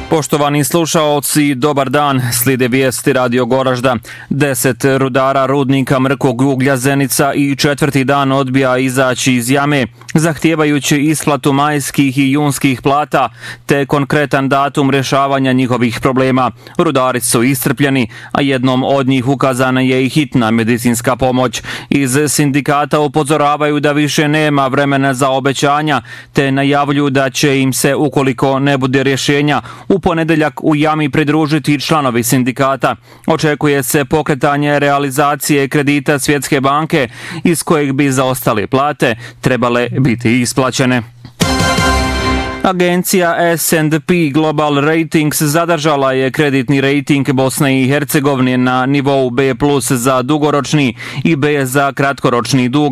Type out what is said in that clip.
Poštovani slušaoci, dobar dan. Slijede vijesti Radio Goražda. 10 rudara rudnika mrkog uglja Zenica i 4. dan odbija izaći iz jame, zahtijevajući isplatu majskih i junskih plata, te konkretan datum rješavanja njihovih problema. Rudari su iscrpljeni, a jednom od njih ukazana je i hitna medicinska pomoć. Iz sindikata upozoravaju da više nema vremena za obećanja, te najavljuju da će im se, ukoliko ne bude rješenja, u ponedjeljak u jami pridružiti članovi sindikata. Očekuje se pokretanje realizacije kredita Svjetske banke iz kojeg bi zaostale plate trebale biti isplaćene. Agencija S&P Global Ratings zadržala je kreditni rating Bosne i Hercegovine na nivou B+ za dugoročni i B za kratkoročni dug.